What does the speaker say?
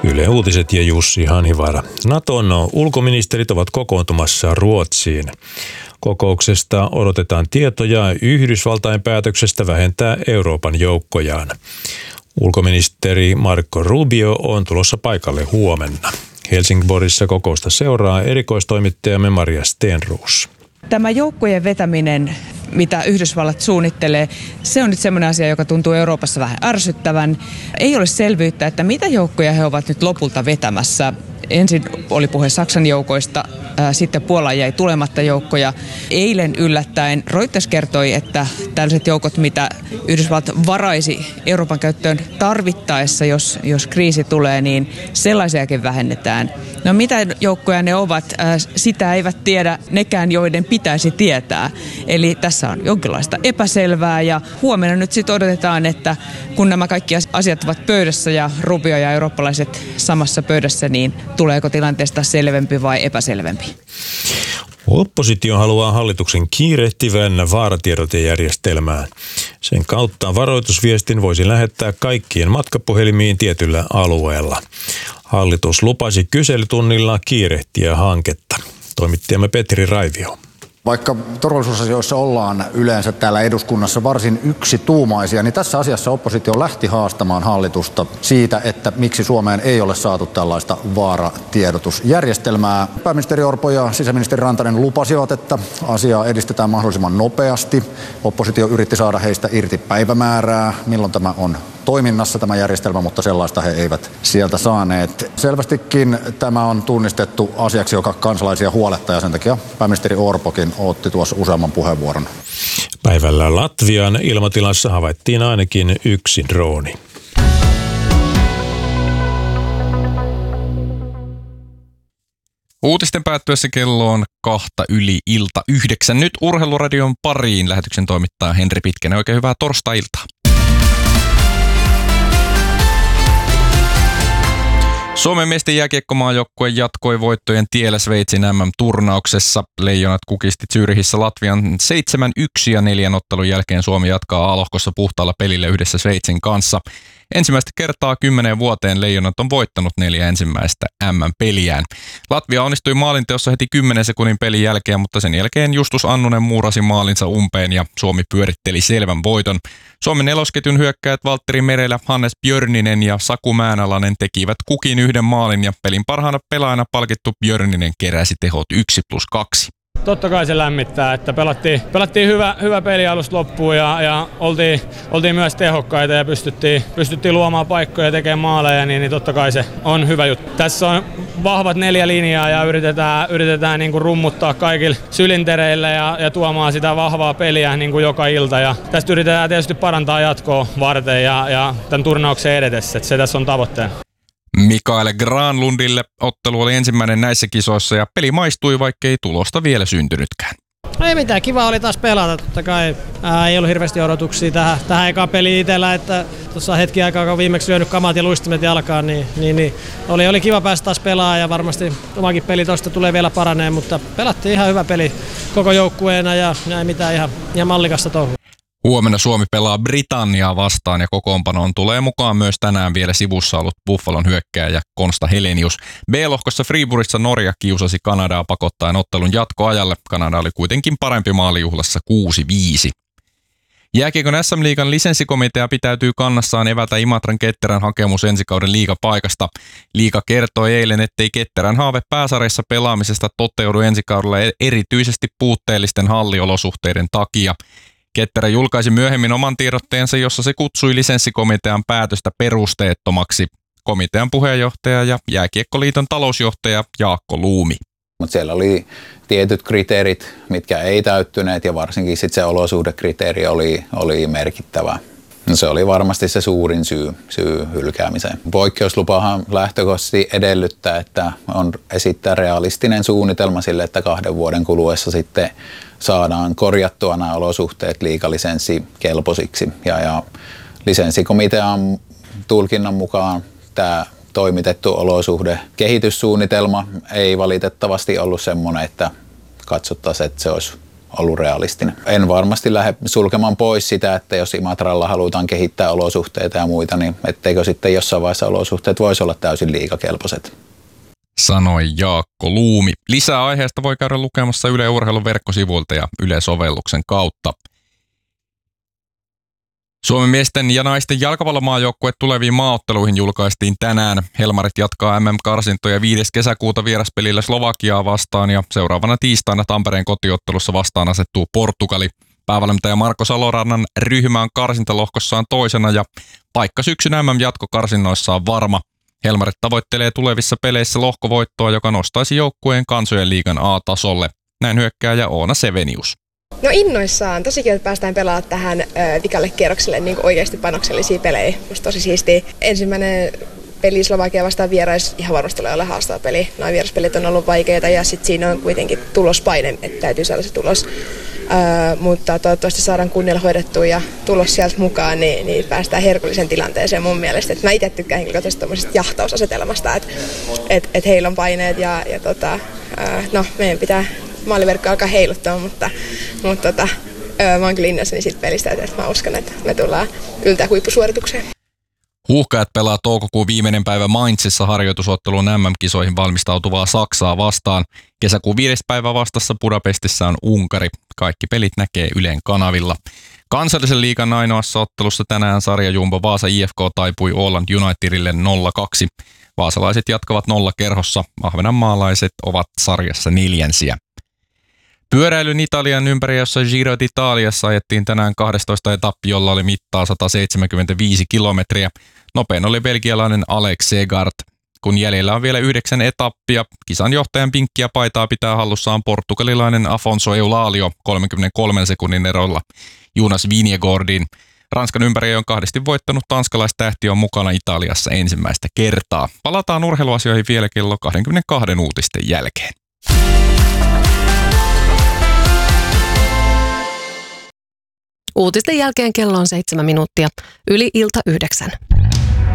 Yle Uutiset ja Jussi Hanhivaara. Naton ulkoministerit ovat kokoontumassa Ruotsiin. Kokouksesta odotetaan tietoja Yhdysvaltain päätöksestä vähentää Euroopan joukkojaan. Ulkoministeri Marco Rubio on tulossa paikalle huomenna. Helsingborissa kokousta seuraa erikoistoimittajamme Maria Stenroos. Tämä joukkojen vetäminen, mitä Yhdysvallat suunnittelee, se on nyt semmoinen asia, joka tuntuu Euroopassa vähän ärsyttävän. Ei ole selvyyttä, että mitä joukkoja he ovat nyt lopulta vetämässä. Ensin oli puhe Saksan joukoista, sitten Puolaan jäi tulematta joukkoja. Eilen yllättäen Reuters kertoi, että tällaiset joukot, mitä Yhdysvallat varaisi Euroopan käyttöön tarvittaessa, jos kriisi tulee, niin sellaisiakin vähennetään. No mitä joukkoja ne ovat, sitä eivät tiedä nekään, joiden pitäisi tietää. Eli tässä on jonkinlaista epäselvää ja huomenna nyt sitten odotetaan, että kun nämä kaikki asiat ovat pöydässä ja Rubio ja eurooppalaiset samassa pöydässä, niin tuleeko tilanteesta selvempi vai epäselvempi? Oppositio haluaa hallituksen kiirehtivän vaaratiedotejärjestelmään. Sen kautta varoitusviestin voisi lähettää kaikkien matkapuhelimiin tietyllä alueella. Hallitus lupasi kyselytunnilla kiirehtiä hanketta. Toimittajamme Petri Raivio. Vaikka turvallisuusasioissa ollaan yleensä täällä eduskunnassa varsin yksituumaisia, niin tässä asiassa oppositio lähti haastamaan hallitusta siitä, että miksi Suomeen ei ole saatu tällaista vaaratiedotusjärjestelmää. Pääministeri Orpo ja sisäministeri Rantanen lupasivat, että asiaa edistetään mahdollisimman nopeasti. Oppositio yritti saada heistä irti päivämäärää, milloin tämä on toiminnassa tämä järjestelmä, mutta sellaista he eivät sieltä saaneet. Selvästikin tämä on tunnistettu asiaksi, joka kansalaisia huolettaa ja sen takia pääministeri Orpokin otti tuossa useamman puheenvuoron. Päivällä Latvian ilmatilassa havaittiin ainakin yksi drooni. Uutisten päättyessä kello on 8:02. Nyt Urheiluradion pariin lähetyksen toimittaa Henri Pitkänen. Oikein hyvää torstai-iltaa. Suomen miesten jääkiekkomaajoukkue jatkoi voittojen tiellä Sveitsin MM-turnauksessa. Leijonat kukisti Zürichissä Latvian 7-1 ja 4 ottelun jälkeen Suomi jatkaa A-lohkossa puhtaalla pelillä yhdessä Sveitsin kanssa. Ensimmäistä kertaa 10 vuoteen Leijonat on voittanut 4 ensimmäistä MM-peliään. Latvia onnistui maalinteossa heti 10 sekunnin pelin jälkeen, mutta sen jälkeen Justus Annunen muurasi maalinsa umpeen ja Suomi pyöritteli selvän voiton. Suomen nelosketjun hyökkäjät Valtteri Merelä, Hannes Björninen ja Saku Määnalainen tekivät kukin yhden maalin ja pelin parhaana pelaajana palkittu Björninen keräsi tehot 1+2. Totta kai se lämmittää, että pelattiin hyvä peli alusta loppuun ja oltiin myös tehokkaita ja pystyttiin luomaan paikkoja ja tekemään maaleja, niin totta kai se on hyvä juttu. Tässä on vahvat 4 linjaa ja yritetään niin kuin rummuttaa kaikilla sylintereillä ja tuomaan sitä vahvaa peliä niin kuin joka ilta. Ja tästä yritetään tietysti parantaa jatkoa varten ja tämän turnauksen edetessä, että se tässä on tavoitteena. Mikael Granlundille ottelu oli ensimmäinen näissä kisoissa ja peli maistui, vaikkei tulosta vielä syntynytkään. Ei mitään, kiva oli taas pelata. Totta kai ei ollut hirveästi odotuksia tähän ekaan peliin itsellä, että tuossa hetki aikaa, kun viimeksi lyönyt kamat ja luistimet jalkaan, niin oli kiva päästä taas pelaamaan ja varmasti omakin peli tuosta tulee vielä paraneen, mutta pelattiin ihan hyvä peli koko joukkueena ja ei mitään ihan mallikasta touhua. Huomenna Suomi pelaa Britanniaa vastaan ja kokoonpanoon tulee mukaan myös tänään vielä sivussa ollut Buffalon hyökkääjä Konsta Helenius. B-lohkossa Friburissa Norja kiusasi Kanadaa pakottaen ottelun jatkoajalle. Kanada oli kuitenkin parempi maalijuhlassa 6-5. Jääkiekon SM-liigan lisenssikomitea pitäytyy kannassaan evätä Imatran Ketterän hakemus ensikauden liigapaikasta. Liiga kertoi eilen, ettei Ketterän haave pääsarjassa pelaamisesta toteudu ensikaudella erityisesti puutteellisten halliolosuhteiden takia. Ketterä julkaisi myöhemmin oman tiedotteensa, jossa se kutsui lisenssikomitean päätöstä perusteettomaksi. Komitean puheenjohtaja ja Jääkiekkoliiton talousjohtaja Jaakko Luumi. Mutta siellä oli tietyt kriteerit, mitkä ei täyttyneet ja varsinkin sit se olosuhdekriteeri oli merkittävä. No se oli varmasti se suurin syy hylkäämiseen. Poikkeuslupahan lähtökohtaisesti edellyttää, että on esittää realistinen suunnitelma sille, että 2 vuoden kuluessa sitten saadaan korjattua nämä olosuhteet liigalisenssikelpoisiksi. Ja lisenssikomitean tulkinnan mukaan tämä toimitettu kehityssuunnitelma ei valitettavasti ollut semmoinen, että katsottaisiin, että se olisi ollut realistinen. En varmasti lähde sulkemaan pois sitä, että jos Imatralla halutaan kehittää olosuhteita ja muita, niin etteikö sitten jossain vaiheessa olosuhteet voisi olla täysin liigakelpoiset. Sanoi Jaakko Luumi. Lisää aiheesta voi käydä lukemassa Yle Urheilun verkkosivuilta ja Yle-sovelluksen kautta. Suomen miesten ja naisten jalkapallomaajoukkue tuleviin maaotteluihin julkaistiin tänään. Helmarit jatkaa MM-karsintoja 5. kesäkuuta vieraspelillä Slovakiaa vastaan ja seuraavana tiistaina Tampereen kotiottelussa vastaan asettuu Portugali. Päävalmentaja Marko Salorannan ryhmä on karsintalohkossaan toisena ja paikka syksyn MM-jatkokarsinnoissa on varma. Helmarit tavoittelee tulevissa peleissä lohkovoittoa, joka nostaisi joukkueen kansojen liigan A-tasolle. Näin hyökkääjä Oona Sevenius. No innoissaan. Tosi kiva, että päästään pelaamaan tähän vikalle kierrokselle niin oikeasti panoksellisia pelejä. Musta tosi siistiä. Ensimmäinen peli Slovakia vastaan vierais ihan varmasti tulee olemaan haastava peli. Noin vieraspelit on ollut vaikeita ja sitten siinä on kuitenkin tulospaine, että täytyy saada se tulos. Mutta toivottavasti saadaan kunnialla hoidettua ja tulos sieltä mukaan, niin päästään herkullisen tilanteeseen mun mielestä. Et mä itse tykkään henkilökohtaisesti tommosesta jahtausasetelmasta, että heillä on paineet ja meidän pitää maaliverkko alkaa heiluttaa, mutta mä oon kyllä innoissani siitä pelistä, että mä uskon, että me tullaan yltää huippusuoritukseen. Huuhkajat pelaa toukokuun viimeinen päivä Mainzissa harjoitusotteluun MM-kisoihin valmistautuvaa Saksaa vastaan. Kesäkuun 5. päivä vastassa Budapestissa on Unkari. Kaikki pelit näkee Ylen kanavilla. Kansallisen liigan ainoassa ottelussa tänään sarjajumbo Vaasa IFK taipui Åland Unitedille 0-2. Vaasalaiset jatkavat 0 kerhossa. Ahvenanmaalaiset ovat sarjassa 4. Pyöräilyn Italian ympäri, jossa Giro d'Italiassa ajettiin tänään 12 etappi, jolla oli mittaa 175 kilometriä. Nopein oli belgialainen Alex Segard. Kun jäljellä on vielä 9 etappia, kisan johtajan pinkkiä paitaa pitää hallussaan portugalilainen Afonso Eulalio 33 sekunnin erolla Jonas Vingegaardin. Ranskan ympäri on kahdesti voittanut tanskalaistähti on mukana Italiassa ensimmäistä kertaa. Palataan urheiluasioihin vielä kello 22 uutisten jälkeen. Uutisten jälkeen kello on 7 minuuttia. Yli ilta 9.